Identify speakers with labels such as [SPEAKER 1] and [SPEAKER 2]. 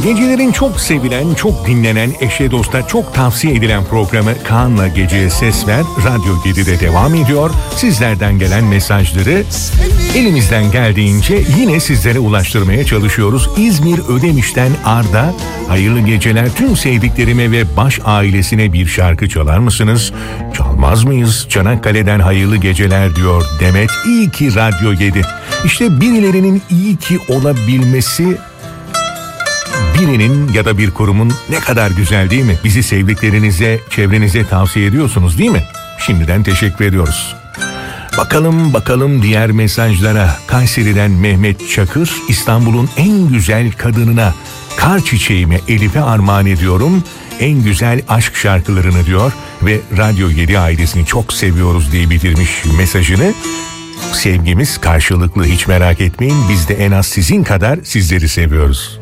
[SPEAKER 1] Gecelerin çok sevilen, çok dinlenen, eşe dosta çok tavsiye edilen programı Kaan'la Gece'ye Ses Ver Radyo 7'de devam ediyor. Sizlerden gelen mesajları elimizden geldiğince yine sizlere ulaştırmaya çalışıyoruz. İzmir Ödemiş'ten Arda, hayırlı geceler tüm sevdiklerime ve baş ailesine bir şarkı çalar mısınız? Çalmaz mıyız? Çanakkale'den hayırlı geceler diyor Demet. İyi ki Radyo 7. İşte birilerinin iyi ki olabilmesi, birinin ya da bir kurumun ne kadar güzel değil mi? Bizi sevdiklerinize, çevrenize tavsiye ediyorsunuz değil mi? Şimdiden teşekkür ediyoruz. Bakalım diğer mesajlara. Kayseri'den Mehmet Çakır, İstanbul'un en güzel kadınına kar çiçeğime Elif'e armağan ediyorum. En güzel aşk şarkılarını diyor ve Radyo 7 ailesini çok seviyoruz diye bitirmiş mesajını. Sevgimiz karşılıklı, hiç merak etmeyin, biz de en az sizin kadar sizleri seviyoruz.